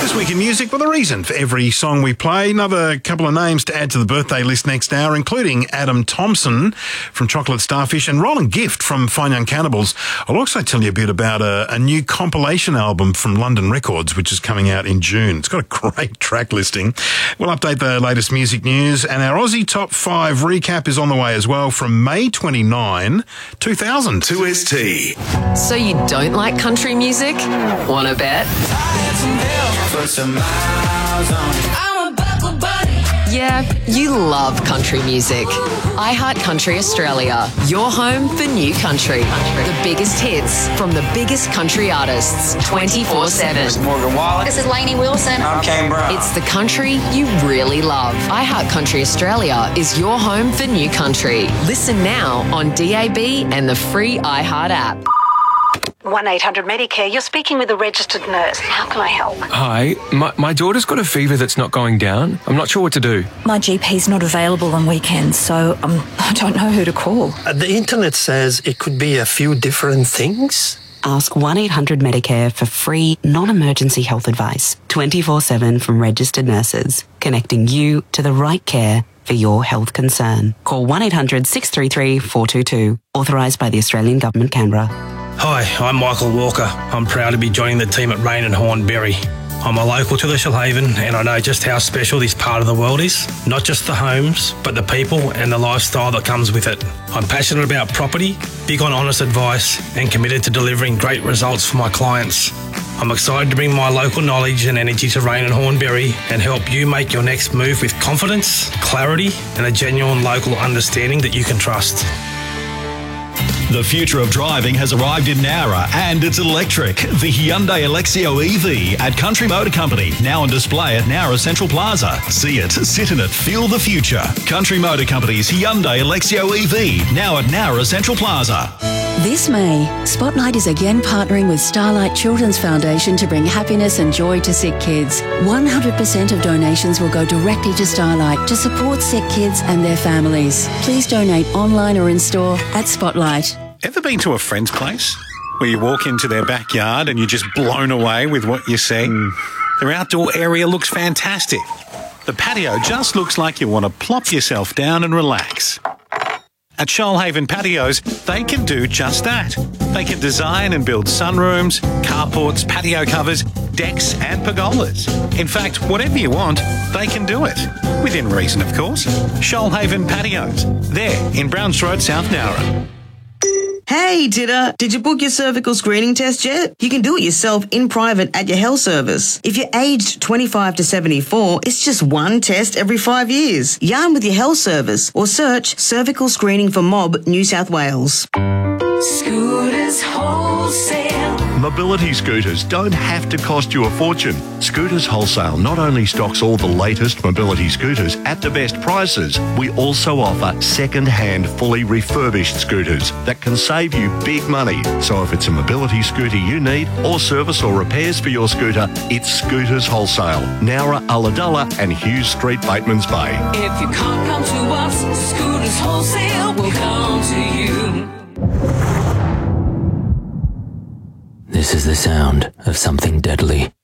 This week in music, with a reason for every song we play. Another couple of names to add to the birthday list next hour, including Adam Thompson from Chocolate Starfish and Roland Gift from Fine Young Cannibals. I'll also tell you a bit about a new compilation album from London Records, which is coming out in June. It's got a great track listing. We'll update the latest music news, and our Aussie Top 5 recap is on the way as well from May 29, 2000. 2ST. So you don't like country music? Wanna bet? Yeah, you love country music. iHeart Country Australia, your home for new country. The biggest hits from the biggest country artists, 24/7. This is Morgan Wallen. This is Lainey Wilson. I'm Kane Brown. It's the country you really love. iHeart Country Australia is your home for new country. Listen now on DAB and the free iHeart app. 1-800-Medicare. You're speaking with a registered nurse. How can I help? Hi, my daughter's got a fever that's not going down. I'm not sure what to do. My GP's not available on weekends, so I don't know who to call. The internet says it could be a few different things. Ask 1-800-Medicare for free, non-emergency health advice, 24/7 from registered nurses, connecting you to the right care for your health concern. Call 1-800-633-422, authorised by the Australian Government, Canberra. Hi, I'm Michael Walker. I'm proud to be joining the team at Rain and Hornberry. I'm a local to the Shoalhaven, and I know just how special this part of the world is. Not just the homes, but the people and the lifestyle that comes with it. I'm passionate about property, big on honest advice, and committed to delivering great results for my clients. I'm excited to bring my local knowledge and energy to Rain and Hornberry and help you make your next move with confidence, clarity, and a genuine local understanding that you can trust. The future of driving has arrived in Nowra, and it's electric. The Hyundai Alexio EV at Country Motor Company, now on display at Nowra Central Plaza. See it, sit in it, feel the future. Country Motor Company's Hyundai Alexio EV, now at Nowra Central Plaza. This May, Spotlight is again partnering with Starlight Children's Foundation to bring happiness and joy to sick kids. 100% of donations will go directly to Starlight to support sick kids and their families. Please donate online or in store at Spotlight. Ever been to a friend's place where you walk into their backyard and you're just blown away with what you see? Their outdoor area looks fantastic. The patio just looks like you want to plop yourself down and relax. At Shoalhaven Patios, they can do just that. They can design and build sunrooms, carports, patio covers, decks and pergolas. In fact, whatever you want, they can do it. Within reason, of course. Shoalhaven Patios. There in Browns Road, South Nowra. Hey, Titter, did you book your cervical screening test yet? You can do it yourself in private at your health service. If you're aged 25 to 74, it's just one test every 5 years. Yarn with your health service or search Cervical Screening for Mob, New South Wales. Scooters Wholesale. Mobility scooters don't have to cost you a fortune. Scooters Wholesale not only stocks all the latest mobility scooters at the best prices, we also offer second-hand, fully refurbished scooters that can save you big money. So if it's a mobility scooter you need, or service or repairs for your scooter, it's Scooters Wholesale, Nowra, Ulladulla and Hughes Street, Batemans Bay. If you can't come to us, Scooters Wholesale will come to you. This is the sound of something deadly.